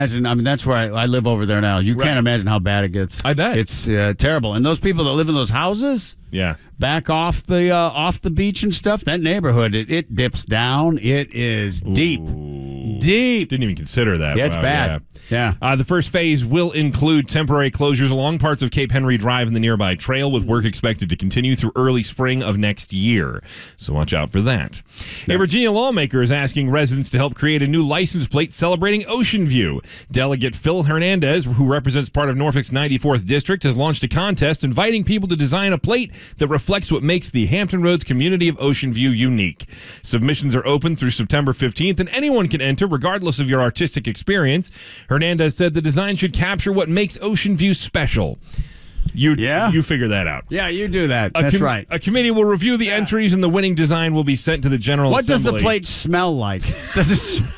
Imagine, I mean, that's where I live over there now. You can't imagine how bad it gets. I bet. It's terrible. And those people that live in those houses, back off the beach and stuff, that neighborhood, it dips down. It is deep. Deep. Didn't even consider that. Yeah, it's bad. Yeah. The first phase will include temporary closures along parts of Cape Henry Drive and the nearby trail, with work expected to continue through early spring of next year. So watch out for that. A Virginia lawmaker is asking residents to help create a new license plate celebrating Ocean View. Delegate Phil Hernandez, who represents part of Norfolk's 94th District, has launched a contest inviting people to design a plate that reflects what makes the Hampton Roads community of Ocean View unique. Submissions are open through September 15th, and anyone can enter regardless of your artistic experience. Hernandez said the design should capture what makes Ocean View special. You figure that out. Yeah, you do that. That's right. A committee will review the entries, and the winning design will be sent to the General Assembly. What does the plate smell like? Does it...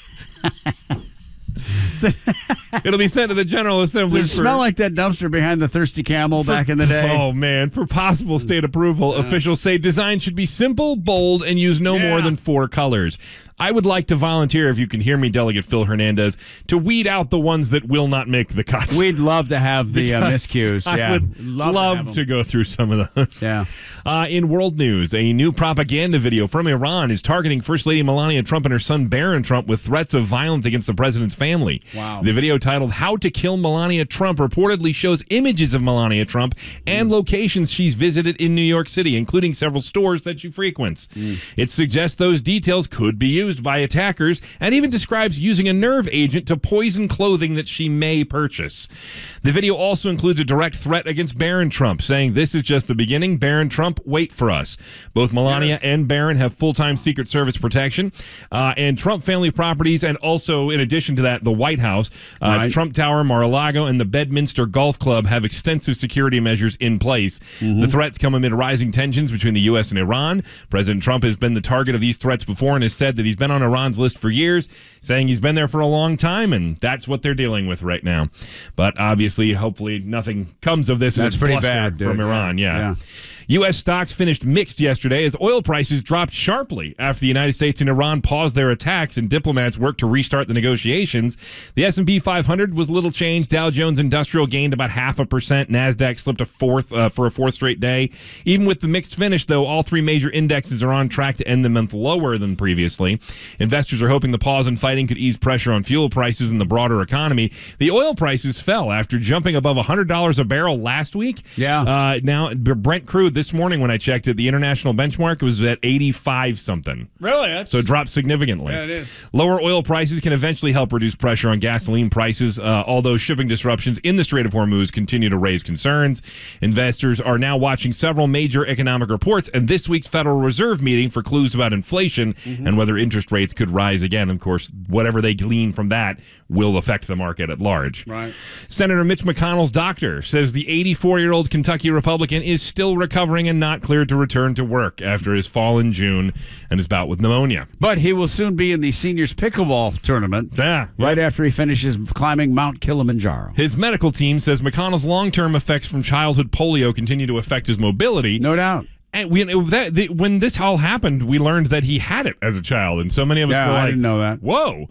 It'll be sent to the General Assembly. Does it smell like that dumpster behind the Thirsty Camel back in the day? Oh, man. For possible state approval, officials say design should be simple, bold, and use no more than 4 colors. I would like to volunteer, if you can hear me, Delegate Phil Hernandez, to weed out the ones that will not make the cut. We'd love to have the miscues. I would love to go through some of those. Yeah. In world news, a new propaganda video from Iran is targeting First Lady Melania Trump and her son Barron Trump with threats of violence against the president's family. Wow. The video, titled How to Kill Melania Trump, reportedly shows images of Melania Trump and locations she's visited in New York City, including several stores that she frequents. It suggests those details could be used by attackers, and even describes using a nerve agent to poison clothing that she may purchase. The video also includes a direct threat against Barron Trump, saying, "This is just the beginning. Barron Trump, wait for us." Both Melania and Barron have full-time Secret Service protection, and Trump family properties, and also, in addition to that, the White House, Trump Tower, Mar-a-Lago, and the Bedminster Golf Club have extensive security measures in place. The threats come amid rising tensions between the U.S. and Iran. President Trump has been the target of these threats before and has said that he's been on Iran's list for years, saying he's been there for a long time, and that's what they're dealing with right now. But obviously, hopefully, nothing comes of this. That's pretty bad, dude. From Iran. Yeah. U.S. stocks finished mixed yesterday as oil prices dropped sharply after the United States and Iran paused their attacks and diplomats worked to restart the negotiations. The S&P 500 was little changed. Dow Jones Industrial gained about 0.5%. NASDAQ slipped for a fourth straight day. Even with the mixed finish, though, all 3 major indexes are on track to end the month lower than previously. Investors are hoping the pause in fighting could ease pressure on fuel prices in the broader economy. The oil prices fell after jumping above $100 a barrel last week. Yeah. Now, Brent crude this morning when I checked it, the international benchmark was at 85 something. Really? So it dropped significantly. Yeah, it is. Lower oil prices can eventually help reduce pressure on gasoline prices, although shipping disruptions in the Strait of Hormuz continue to raise concerns. Investors are now watching several major economic reports and this week's Federal Reserve meeting for clues about inflation and whether interest rates could rise again. Of course, whatever they glean from that will affect the market at large. Right. Senator Mitch McConnell's doctor says the 84-year-old Kentucky Republican is still recovering and not cleared to return to work after his fall in June and his bout with pneumonia. But he will soon be in the seniors pickleball tournament right after he finishes climbing Mount Kilimanjaro. His medical team says McConnell's long-term effects from childhood polio continue to affect his mobility. No doubt. And when this all happened, we learned that he had it as a child, and so many of us were like, I didn't know that. Whoa.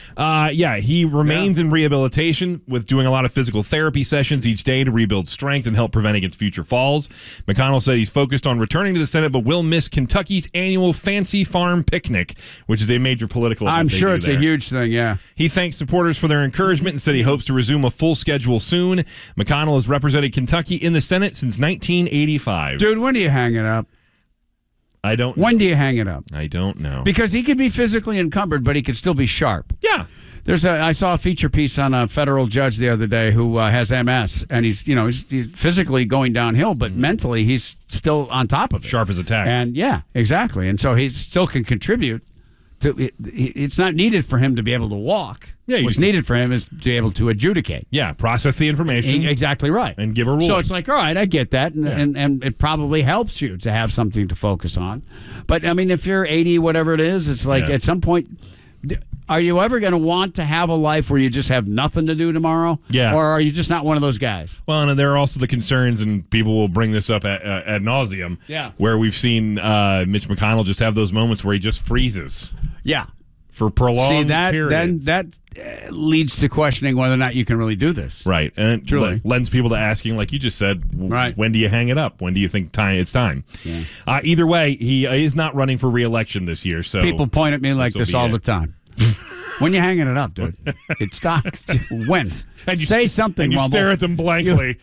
He remains in rehabilitation with doing a lot of physical therapy sessions each day to rebuild strength and help prevent against future falls. McConnell said he's focused on returning to the Senate, but will miss Kentucky's annual Fancy Farm Picnic, which is a major political event. I'm sure it's a huge thing, yeah. He thanked supporters for their encouragement and said he hopes to resume a full schedule soon. McConnell has represented Kentucky in the Senate since 1985. Dude, when do you hang it up? I don't know. When do you hang it up? I don't know. Because he could be physically encumbered, but he could still be sharp. Yeah. I saw a feature piece on a federal judge the other day who has MS, and he's physically going downhill, but mentally he's still on top of it. Sharp as a tack. And yeah, exactly. And so he still can contribute. It's not needed for him to be able to walk. Yeah, what's needed for him is to be able to adjudicate. Yeah, process the information. Exactly right. And give a ruling. So it's like, all right, I get that, and it probably helps you to have something to focus on. But, I mean, if you're 80, whatever it is, it's like at some point, are you ever going to want to have a life where you just have nothing to do tomorrow? Yeah. Or are you just not one of those guys? Well, and there are also the concerns, and people will bring this up ad nauseum, where we've seen Mitch McConnell just have those moments where he just freezes. Yeah. for prolonged See, periods. that leads to questioning whether or not you can really do this. Right. And it Truly. lends people to asking, like you just said, Right. when do you hang it up? When do you think it's time? Yeah. Either way, he is not running for re-election this year. So People point at me like this'll this be all it. the time. When you hanging it up, dude? It stops. When? And you Say something, and you Rumble. stare at them blankly.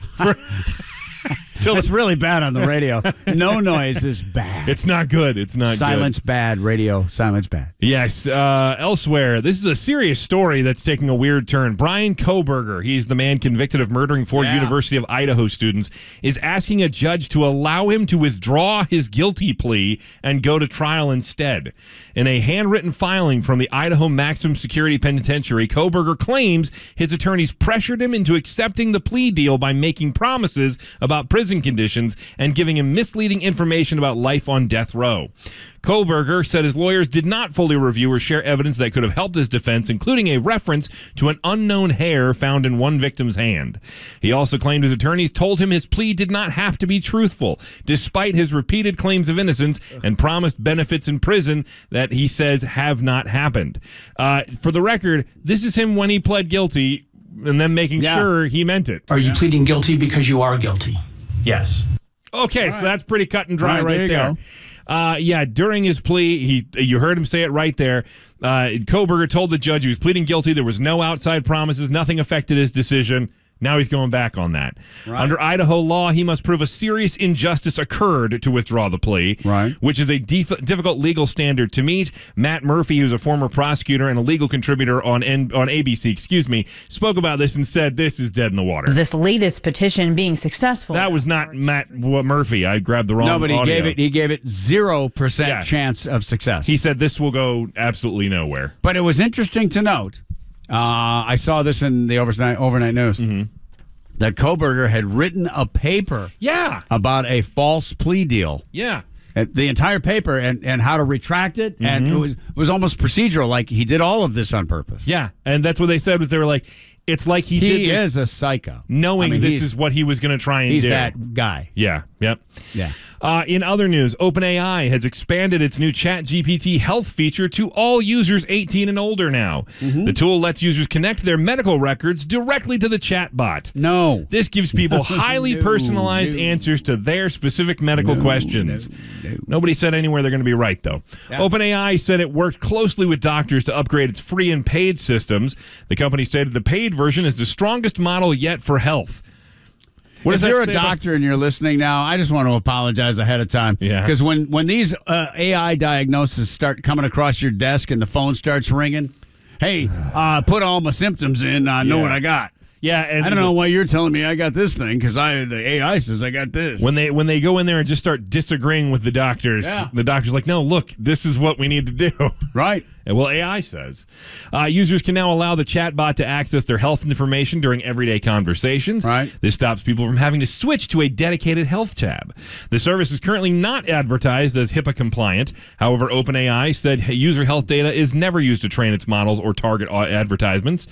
It's really bad on the radio. No noise is bad. It's not good. It's not Silence good. bad. Radio silence bad. Yes. Elsewhere, this is a serious story that's taking a weird turn. Brian Kohberger, he's the man convicted of murdering 4 University of Idaho students, is asking a judge to allow him to withdraw his guilty plea and go to trial instead. In a handwritten filing from the Idaho Maximum Security Penitentiary, Kohberger claims his attorneys pressured him into accepting the plea deal by making promises about prison conditions and giving him misleading information about life on death row. Kohberger said his lawyers did not fully review or share evidence that could have helped his defense, including a reference to an unknown hair found in one victim's hand. He also claimed his attorneys told him his plea did not have to be truthful, despite his repeated claims of innocence and promised benefits in prison that he says have not happened. For the record, this is him when he pled guilty and then making sure he meant it. Are you pleading guilty because you are guilty? Yes. Okay, so that's pretty cut and dry right there. During his plea, you heard him say it right there. Kohberger told the judge he was pleading guilty. There was no outside promises. Nothing affected his decision. Now he's going back on that. Right. Under Idaho law, he must prove a serious injustice occurred to withdraw the plea, which is a difficult legal standard to meet. Matt Murphy, who's a former prosecutor and a legal contributor on ABC, spoke about this and said this is dead in the water. This latest petition being successful. That was not Matt Murphy. I grabbed the wrong audio. No, but he gave it 0% chance of success. He said this will go absolutely nowhere. But it was interesting to note. I saw this in the overnight news that Kohberger had written a paper about a false plea deal. Yeah. The entire paper and how to retract it. And it was almost procedural, like he did all of this on purpose. Yeah. And that's what they said was they were like, it's like he did this. He is a psycho. Knowing this is what he was going to try and do. He's that guy. Yeah. Yep. Yeah. In other news, OpenAI has expanded its new ChatGPT health feature to all users 18 and older now. The tool lets users connect their medical records directly to the chatbot. No. This gives people highly personalized answers to their specific medical questions. Nobody said anywhere they're going to be right, though. Yeah. OpenAI said it worked closely with doctors to upgrade its free and paid systems. The company stated the paid version is the strongest model yet for health. If you're a doctor and you're listening now, I just want to apologize ahead of time. Yeah. Because when these AI diagnoses start coming across your desk and the phone starts ringing, hey, put all my symptoms in, I know what I got. Yeah, and I don't know why you're telling me I got this thing because the AI says I got this. When they go in there and just start disagreeing with the doctors, the doctor's like, no, look, this is what we need to do. Right. And well, AI says. Users can now allow the chatbot to access their health information during everyday conversations. Right. This stops people from having to switch to a dedicated health tab. The service is currently not advertised as HIPAA compliant. However, OpenAI said user health data is never used to train its models or target advertisements.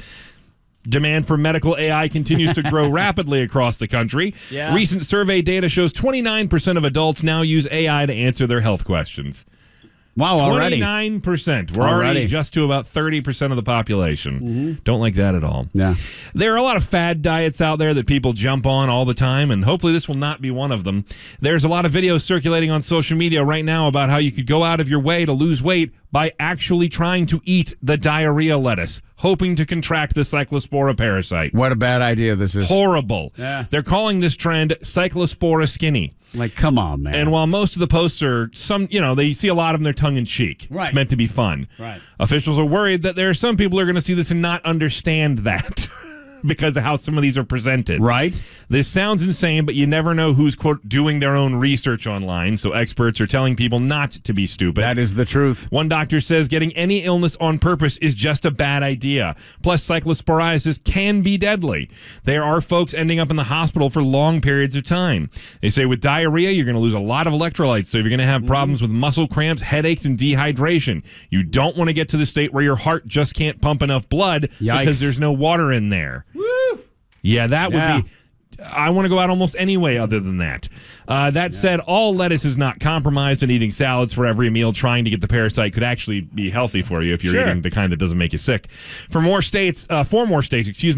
Demand for medical AI continues to grow rapidly across the country. Yeah. Recent survey data shows 29% of adults now use AI to answer their health questions. Wow, already. 29%. We're already just to about 30% of the population. Don't like that at all. Yeah. There are a lot of fad diets out there that people jump on all the time, and hopefully this will not be one of them. There's a lot of videos circulating on social media right now about how you could go out of your way to lose weight by actually trying to eat the diarrhea lettuce, hoping to contract the Cyclospora parasite. What a bad idea this is. Horrible. Yeah. They're calling this trend Cyclospora skinny. Like, come on, man. And while most of the posts are they see a lot of them, they're tongue-in-cheek. Right. It's meant to be fun. Right. Officials are worried that there are some people who are going to see this and not understand that because of how some of these are presented. Right. This sounds insane, but you never know who's, quote, doing their own research online, so experts are telling people not to be stupid. That is the truth. One doctor says getting any illness on purpose is just a bad idea. Plus, cyclosporiasis can be deadly. There are folks ending up in the hospital for long periods of time. They say with diarrhea, you're going to lose a lot of electrolytes, so you're going to have problems with muscle cramps, headaches, and dehydration. You don't want to get to the state where your heart just can't pump enough blood because there's no water in there. Woo! Yeah, that would be... I want to go out almost any way other than that. That said, all lettuce is not compromised, and eating salads for every meal trying to get the parasite could actually be healthy for you if you're eating the kind that doesn't make you sick. For more states, excuse me.